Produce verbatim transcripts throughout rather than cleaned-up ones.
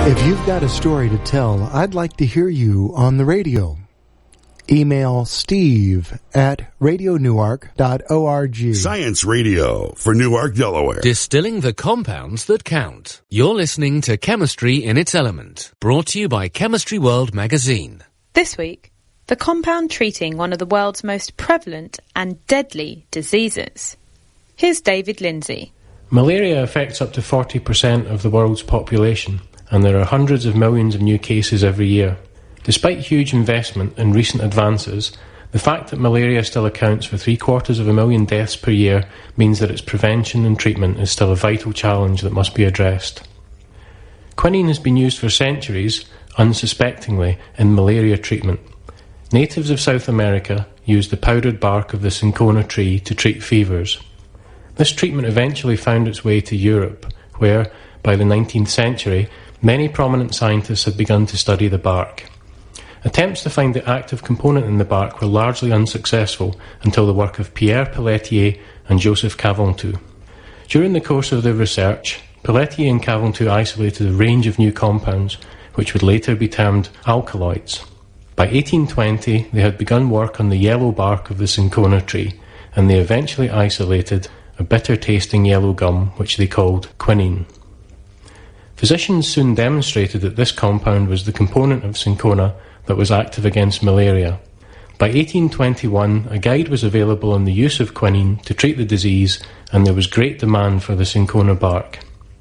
If you've got a story to tell, I'd like to hear you on the radio. Email Steve at radio newark dot org. Science Radio for Newark, Delaware. Distilling the compounds that count. You're listening to Chemistry in its Element, brought to you by Chemistry World magazine. This week, the compound treating one of the world's most prevalent and deadly diseases. Here's David Lindsay. Malaria affects up to forty percent of the world's population, and there are hundreds of millions of new cases every year. Despite huge investment and recent advances, the fact that malaria still accounts for three quarters of a million deaths per year means that its prevention and treatment is still a vital challenge that must be addressed. Quinine has been used for centuries, unsuspectingly, in malaria treatment. Natives of South America used the powdered bark of the cinchona tree to treat fevers. This treatment eventually found its way to Europe, where, by the nineteenth century, many prominent scientists had begun to study the bark. Attempts to find the active component in the bark were largely unsuccessful until the work of Pierre Pelletier and Joseph Caventou. During the course of their research, Pelletier and Caventou isolated a range of new compounds, which would later be termed alkaloids. By eighteen twenty, they had begun work on the yellow bark of the cinchona tree, and they eventually isolated a bitter-tasting yellow gum, which they called quinine. Physicians soon demonstrated that this compound was the component of cinchona that was active against malaria. By eighteen twenty-one, a guide was available on the use of quinine to treat the disease, and there was great demand for the cinchona bark.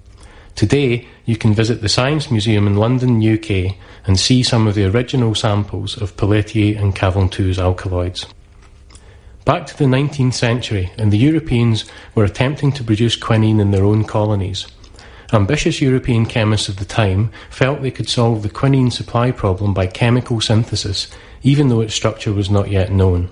Today, you can visit the Science Museum in London, U K, and see some of the original samples of Pelletier and Caventou's alkaloids. Back to the nineteenth century, and the Europeans were attempting to produce quinine in their own colonies. Ambitious European chemists of the time felt they could solve the quinine supply problem by chemical synthesis, even though its structure was not yet known.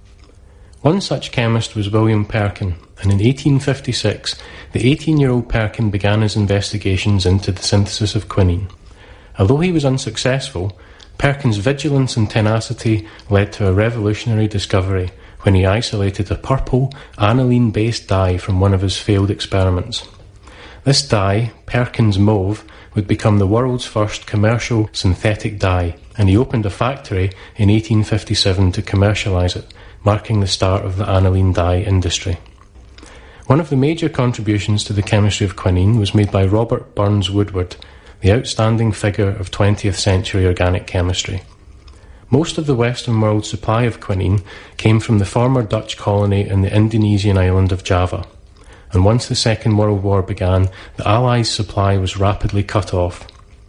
One such chemist was William Perkin, and in eighteen fifty-six, the eighteen-year-old Perkin began his investigations into the synthesis of quinine. Although he was unsuccessful, Perkin's vigilance and tenacity led to a revolutionary discovery when he isolated a purple, aniline-based dye from one of his failed experiments. This dye, Perkin's Mauve, would become the world's first commercial synthetic dye, and he opened a factory in eighteen fifty-seven to commercialise it, marking the start of the aniline dye industry. One of the major contributions to the chemistry of quinine was made by Robert Burns Woodward, the outstanding figure of twentieth century organic chemistry. Most of the Western world's supply of quinine came from the former Dutch colony in the Indonesian island of Java. And once the Second World War began, the Allies' supply was rapidly cut off.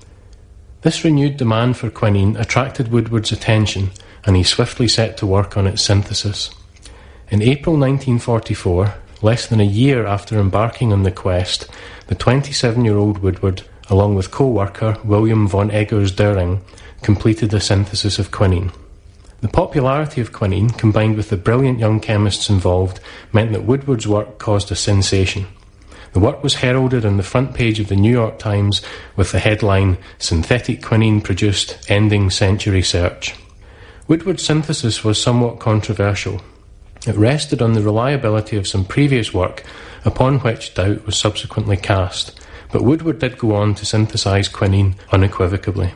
This renewed demand for quinine attracted Woodward's attention, and he swiftly set to work on its synthesis. In April nineteen forty-four, less than a year after embarking on the quest, the twenty-seven-year-old Woodward, along with co-worker William von Eggers-Doering, completed the synthesis of quinine. The popularity of quinine, combined with the brilliant young chemists involved, meant that Woodward's work caused a sensation. The work was heralded on the front page of the New York Times with the headline, "Synthetic Quinine Produced, Ending Century Search." Woodward's synthesis was somewhat controversial. It rested on the reliability of some previous work, upon which doubt was subsequently cast, but Woodward did go on to synthesize quinine unequivocally.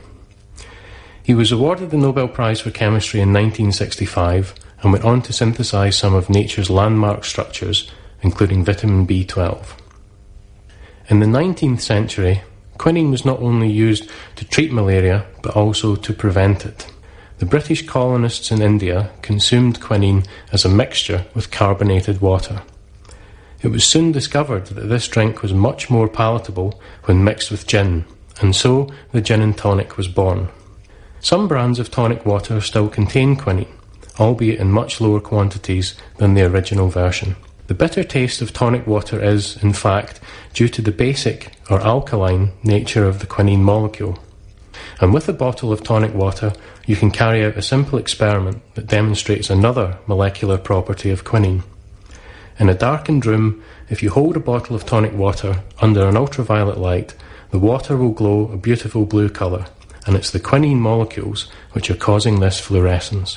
He was awarded the Nobel Prize for Chemistry in nineteen sixty-five and went on to synthesize some of nature's landmark structures, including vitamin B twelve. In the nineteenth century, quinine was not only used to treat malaria, but also to prevent it. The British colonists in India consumed quinine as a mixture with carbonated water. It was soon discovered that this drink was much more palatable when mixed with gin, and so the gin and tonic was born. Some brands of tonic water still contain quinine, albeit in much lower quantities than the original version. The bitter taste of tonic water is, in fact, due to the basic or alkaline nature of the quinine molecule. And with a bottle of tonic water, you can carry out a simple experiment that demonstrates another molecular property of quinine. In a darkened room, if you hold a bottle of tonic water under an ultraviolet light, the water will glow a beautiful blue colour, and it's the quinine molecules which are causing this fluorescence.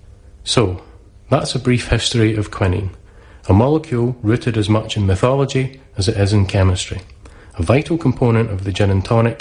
So, that's a brief history of quinine, a molecule rooted as much in mythology as it is in chemistry, a vital component of the gin and tonic,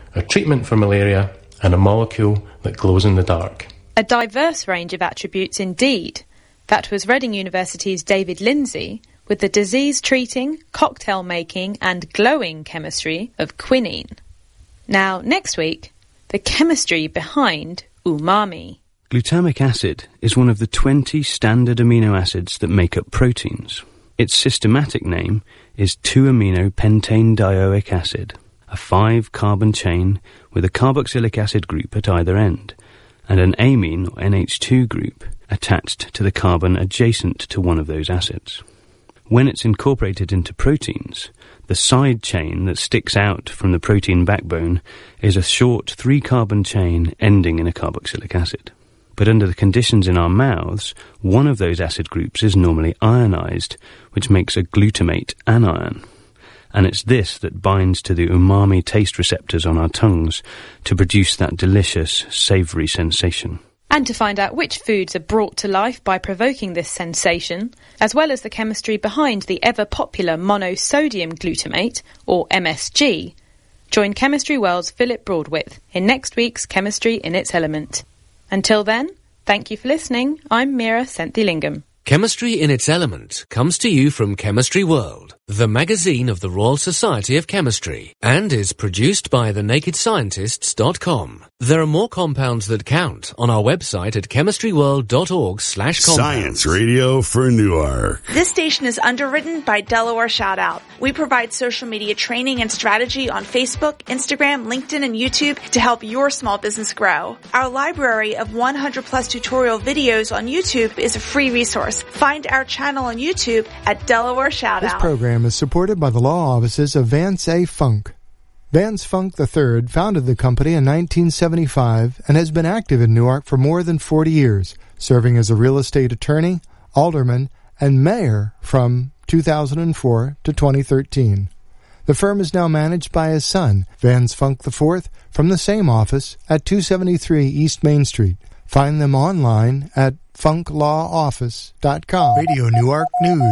a treatment for malaria, and a molecule that glows in the dark. A diverse range of attributes indeed. That was Reading University's David Lindsay with the disease-treating, cocktail-making and glowing chemistry of quinine. Now, next week, the chemistry behind umami. Glutamic acid is one of the twenty standard amino acids that make up proteins. Its systematic name is two amino pentane dioic acid, a five-carbon chain with a carboxylic acid group at either end, and an amine or N H two group attached to the carbon adjacent to one of those acids. When it's incorporated into proteins, the side chain that sticks out from the protein backbone is a short three-carbon chain ending in a carboxylic acid. But under the conditions in our mouths, one of those acid groups is normally ionized, which makes a glutamate anion. And it's this that binds to the umami taste receptors on our tongues to produce that delicious, savoury sensation. And to find out which foods are brought to life by provoking this sensation, as well as the chemistry behind the ever-popular monosodium glutamate, or M S G, join Chemistry World's Philip Broadwith in next week's Chemistry in its Element. Until then, thank you for listening. I'm Meera Senthilingam. Chemistry in its Element comes to you from Chemistry World, the magazine of the Royal Society of Chemistry, and is produced by the naked scientists dot com. There are more compounds that count on our website at chemistry world dot org slash compounds. Science Radio for Newark. This station is underwritten by Delaware Shoutout. We provide social media training and strategy on Facebook, Instagram, LinkedIn, and YouTube to help your small business grow. Our library of one hundred plus tutorial videos on YouTube is a free resource. Find our channel on YouTube at Delaware Shoutout. This program is supported by the law offices of Vance A. Funk. Vance Funk the third founded the company in nineteen seventy-five and has been active in Newark for more than forty years, serving as a real estate attorney, alderman, and mayor from two thousand four to twenty thirteen. The firm is now managed by his son, Vance Funk the fourth, from the same office at two seventy-three East Main Street. Find them online at funk law office dot com. Radio Newark News.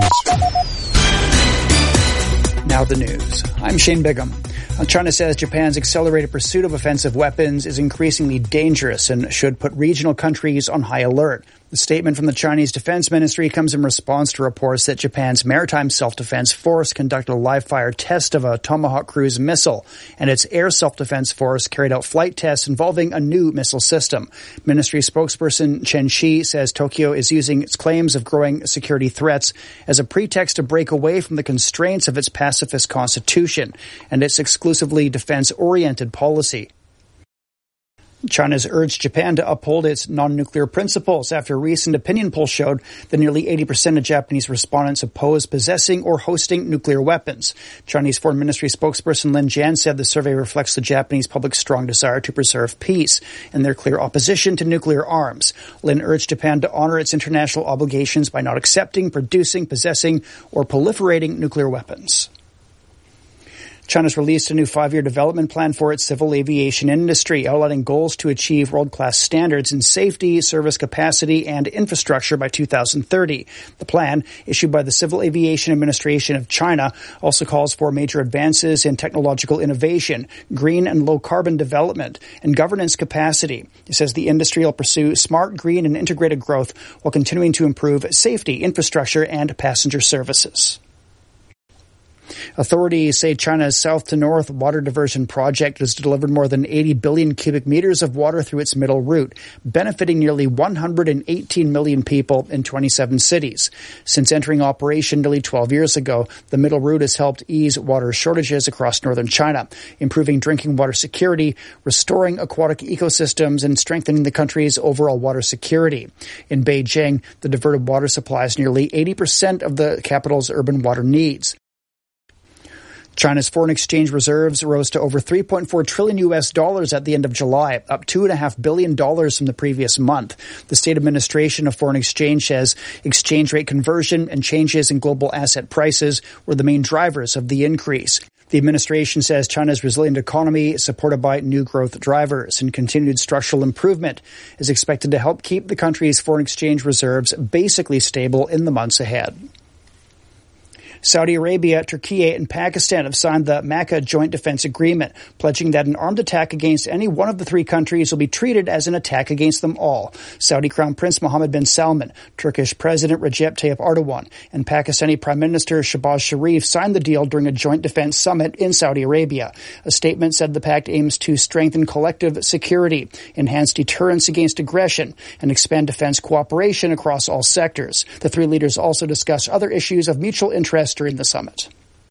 Now the news. I'm Shane Bigham. China says Japan's accelerated pursuit of offensive weapons is increasingly dangerous and should put regional countries on high alert. The statement from the Chinese Defense Ministry comes in response to reports that Japan's Maritime Self-Defense Force conducted a live-fire test of a Tomahawk cruise missile, and its Air Self-Defense Force carried out flight tests involving a new missile system. Ministry spokesperson Chen Shi says Tokyo is using its claims of growing security threats as a pretext to break away from the constraints of its pacifist constitution and its exclusively defense-oriented policy. China's urged Japan to uphold its non-nuclear principles after a recent opinion poll showed that nearly eighty percent of Japanese respondents oppose possessing or hosting nuclear weapons. Chinese Foreign Ministry spokesperson Lin Jian said the survey reflects the Japanese public's strong desire to preserve peace and their clear opposition to nuclear arms. Lin urged Japan to honor its international obligations by not accepting, producing, possessing, or proliferating nuclear weapons. China's released a new five-year development plan for its civil aviation industry, outlining goals to achieve world-class standards in safety, service capacity, and infrastructure by two thousand thirty. The plan, issued by the Civil Aviation Administration of China, also calls for major advances in technological innovation, green and low-carbon development, and governance capacity. It says the industry will pursue smart, green, and integrated growth while continuing to improve safety, infrastructure, and passenger services. Authorities say China's south-to-north water diversion project has delivered more than eighty billion cubic meters of water through its middle route, benefiting nearly one hundred eighteen million people in twenty-seven cities. Since entering operation nearly twelve years ago, the middle route has helped ease water shortages across northern China, improving drinking water security, restoring aquatic ecosystems, and strengthening the country's overall water security. In Beijing, the diverted water supplies nearly eighty percent of the capital's urban water needs. China's foreign exchange reserves rose to over three point four trillion U S dollars at the end of July, up two point five billion dollars from the previous month. The State Administration of Foreign Exchange says exchange rate conversion and changes in global asset prices were the main drivers of the increase. The administration says China's resilient economy, supported by new growth drivers and continued structural improvement, is expected to help keep the country's foreign exchange reserves basically stable in the months ahead. Saudi Arabia, Turkey, and Pakistan have signed the Makkah Joint Defense Agreement, pledging that an armed attack against any one of the three countries will be treated as an attack against them all. Saudi Crown Prince Mohammed bin Salman, Turkish President Recep Tayyip Erdogan, and Pakistani Prime Minister Shehbaz Sharif signed the deal during a joint defense summit in Saudi Arabia. A statement said the pact aims to strengthen collective security, enhance deterrence against aggression, and expand defense cooperation across all sectors. The three leaders also discussed other issues of mutual interest during the summit.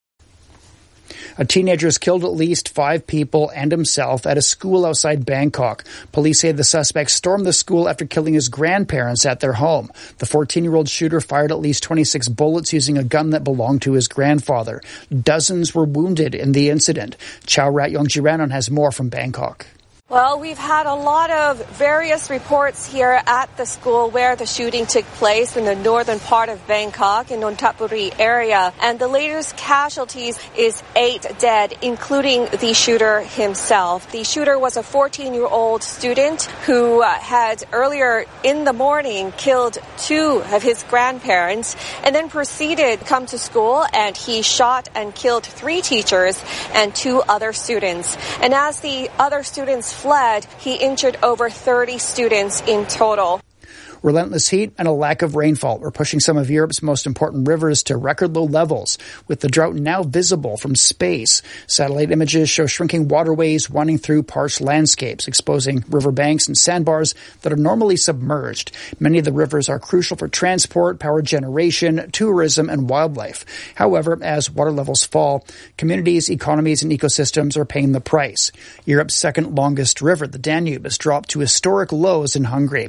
A teenager has killed at least five people and himself at a school outside Bangkok. Police say the suspect stormed the school after killing his grandparents at their home. The fourteen-year-old shooter fired at least twenty-six bullets using a gun that belonged to his grandfather. Dozens were wounded in the incident. Chow Rat Yongjiranon has more from Bangkok. Well, we've had a lot of various reports here at the school where the shooting took place in the northern part of Bangkok in Nonthaburi area. And the latest casualties is eight dead, including the shooter himself. The shooter was a fourteen-year-old student who uh, had earlier in the morning killed two of his grandparents and then proceeded to come to school, and he shot and killed three teachers and two other students. And as the other students fled, he injured over thirty students in total. Relentless heat and a lack of rainfall are pushing some of Europe's most important rivers to record low levels, with the drought now visible from space. Satellite images show shrinking waterways running through parched landscapes, exposing riverbanks and sandbars that are normally submerged. Many of the rivers are crucial for transport, power generation, tourism, and wildlife. However, as water levels fall, communities, economies, and ecosystems are paying the price. Europe's second longest river, the Danube, has dropped to historic lows in Hungary.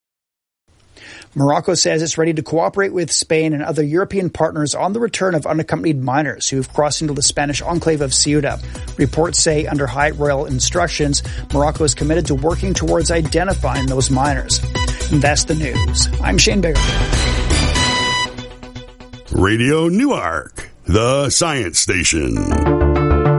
Morocco says it's ready to cooperate with Spain and other European partners on the return of unaccompanied minors who have crossed into the Spanish enclave of Ceuta. Reports say under high royal instructions, Morocco is committed to working towards identifying those minors. And that's the news. I'm Shane Bigham. Radio Newark, the science station.